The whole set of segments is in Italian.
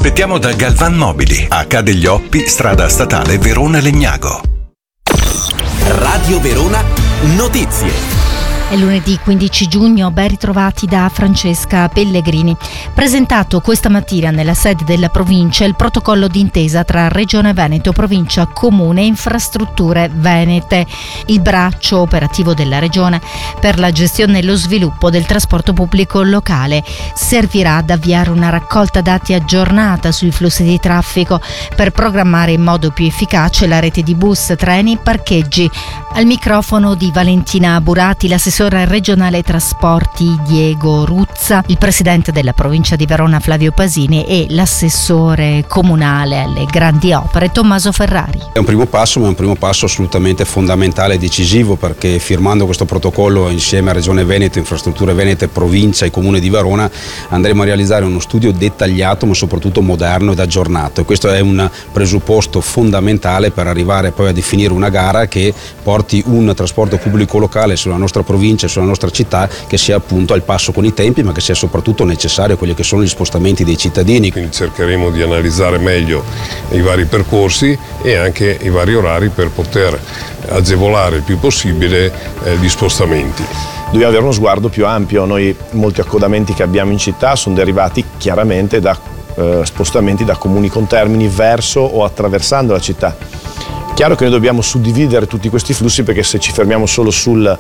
aspettiamo da Galvan Mobili, a Ca' degli Oppi, strada statale Verona Legnago. Radio Verona Notizie. È lunedì 15 giugno, ben ritrovati da Francesca Pellegrini. Presentato questa mattina nella sede della provincia il protocollo d'intesa tra Regione Veneto, Provincia, Comune e Infrastrutture Venete, il braccio operativo della Regione per la gestione e lo sviluppo del trasporto pubblico locale. Servirà ad avviare una raccolta dati aggiornata sui flussi di traffico per programmare in modo più efficace la rete di bus, treni, parcheggi. Al microfono di Valentina Burati, l'assessore regionale trasporti Diego Ruzza, il presidente della provincia di Verona Flavio Pasini e l'assessore comunale alle grandi opere Tommaso Ferrari. È un primo passo, ma è un primo passo assolutamente fondamentale e decisivo, perché firmando questo protocollo insieme a Regione Veneto, Infrastrutture Venete, Provincia e Comune di Verona andremo a realizzare uno studio dettagliato ma soprattutto moderno ed aggiornato, e questo è un presupposto fondamentale per arrivare poi a definire una gara che porti un trasporto pubblico locale sulla nostra provincia e sulla nostra città che sia appunto al passo con i tempi, ma che sia soprattutto necessario a quelli che sono gli spostamenti dei cittadini. Quindi cercheremo di analizzare meglio i vari percorsi e anche i vari orari per poter agevolare il più possibile gli spostamenti. Dobbiamo avere uno sguardo più ampio. Noi molti accodamenti che abbiamo in città sono derivati chiaramente da spostamenti da comuni contermini verso o attraversando la città. Chiaro che noi dobbiamo suddividere tutti questi flussi, perché se ci fermiamo solo sulla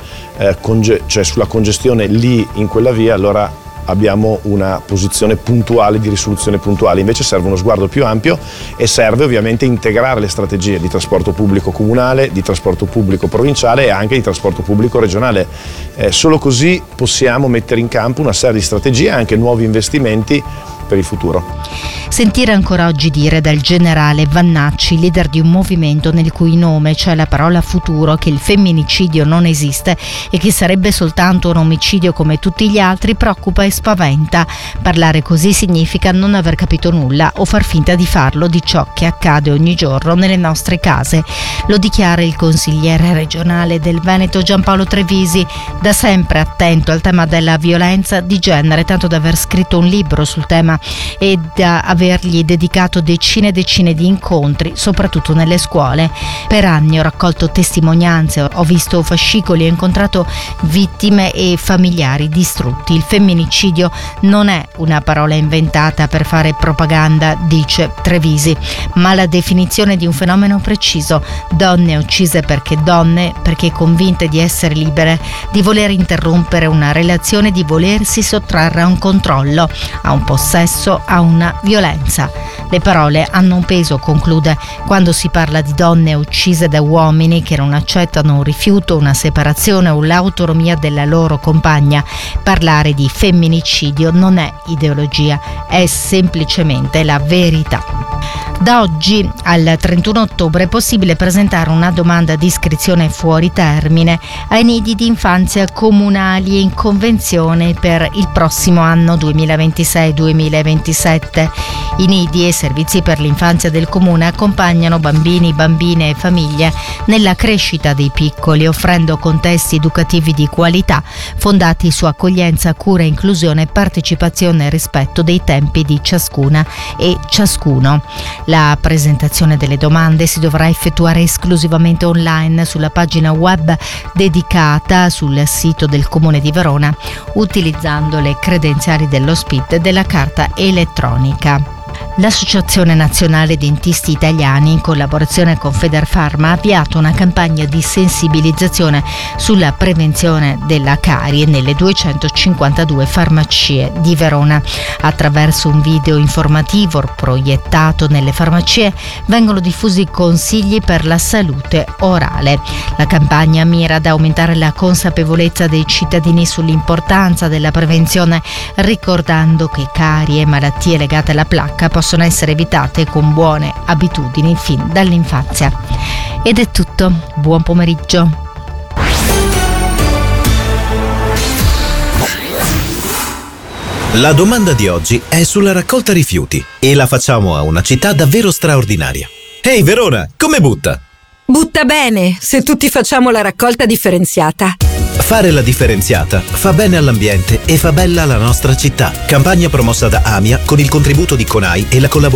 congestione lì in quella via, allora abbiamo una posizione puntuale di risoluzione puntuale. Invece serve uno sguardo più ampio e serve ovviamente integrare le strategie di trasporto pubblico comunale, di trasporto pubblico provinciale e anche di trasporto pubblico regionale. Solo così possiamo mettere in campo una serie di strategie e anche nuovi investimenti per il futuro. Sentire ancora oggi dire dal generale Vannacci, leader di un movimento nel cui nome c'è la parola futuro, che il femminicidio non esiste e che sarebbe soltanto un omicidio come tutti gli altri, preoccupa e spaventa. Parlare così significa non aver capito nulla o far finta di farlo di ciò che accade ogni giorno nelle nostre case. Lo dichiara il consigliere regionale del Veneto Giampaolo Trevisi, da sempre attento al tema della violenza di genere, tanto da aver scritto un libro sul tema e da avergli dedicato decine e decine di incontri, soprattutto nelle scuole. Per anni ho raccolto testimonianze, ho visto fascicoli, ho incontrato vittime e familiari distrutti. Il femminicidio non è una parola inventata per fare propaganda, dice Trevisi, ma la definizione di un fenomeno preciso: donne uccise perché donne, perché convinte di essere libere, di voler interrompere una relazione, di volersi sottrarre a un controllo, a un possesso, a una violenza. Le parole hanno un peso, conclude, quando si parla di donne uccise da uomini che non accettano un rifiuto, una separazione o l'autonomia della loro compagna. Parlare di femminicidio non è ideologia, è semplicemente la verità. Da oggi al 31 ottobre è possibile presentare una domanda di iscrizione fuori termine ai nidi di infanzia comunali in convenzione per il prossimo anno 2026-2027. I nidi e i servizi per l'infanzia del comune accompagnano bambini, bambine e famiglie nella crescita dei piccoli, offrendo contesti educativi di qualità fondati su accoglienza, cura, inclusione, partecipazione e rispetto dei tempi di ciascuna e ciascuno. La presentazione delle domande si dovrà effettuare esclusivamente online sulla pagina web dedicata sul sito del Comune di Verona, utilizzando le credenziali dello SPID e della carta elettronica. L'Associazione Nazionale Dentisti Italiani, in collaborazione con Federfarma, ha avviato una campagna di sensibilizzazione sulla prevenzione della carie nelle 252 farmacie di Verona. Attraverso un video informativo proiettato nelle farmacie vengono diffusi consigli per la salute orale. La campagna mira ad aumentare la consapevolezza dei cittadini sull'importanza della prevenzione, ricordando che carie e malattie legate alla placca possono essere evitate con buone abitudini fin dall'infanzia. Ed è tutto, buon pomeriggio. La domanda di oggi è sulla raccolta rifiuti e la facciamo a una città davvero straordinaria. Ehi Verona, come butta? Butta bene, se tutti facciamo la raccolta differenziata. Fare la differenziata fa bene all'ambiente e fa bella la nostra città. Campagna promossa da AMIA con il contributo di CONAI e la collaborazione